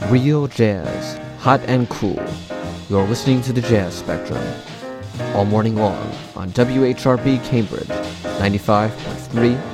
Real jazz, hot and cool. You're listening to the Jazz Spectrum. All morning long on WHRB Cambridge, 95.3